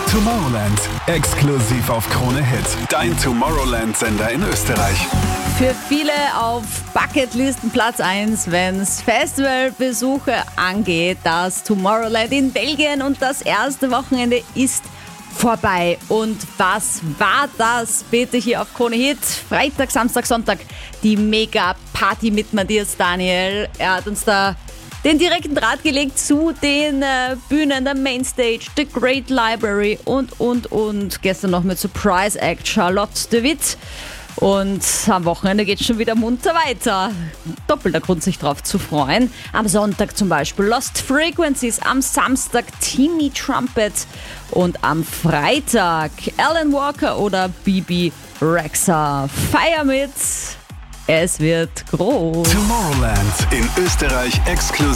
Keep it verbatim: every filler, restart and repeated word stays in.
Tomorrowland, exklusiv auf Krone Hit. Dein Tomorrowland-Sender in Österreich. Für viele auf Bucketlisten Platz eins, wenn es Festivalbesuche angeht, das Tomorrowland in Belgien, und das erste Wochenende ist vorbei. Und was war das bitte hier auf Krone Hit? Freitag, Samstag, Sonntag die Mega-Party mit Matthias Daniel. Er hat uns da den direkten Draht gelegt zu den äh, Bühnen, der Mainstage, The Great Library und, und, und. Gestern noch mit Surprise Act Charlotte de Witt. Und am Wochenende geht es schon wieder munter weiter. Doppelter Grund, sich drauf zu freuen. Am Sonntag zum Beispiel Lost Frequencies, am Samstag Timmy Trumpet und am Freitag Alan Walker oder Bibi Rexha. Feier mit! Es wird groß. Tomorrowland in Österreich exklusiv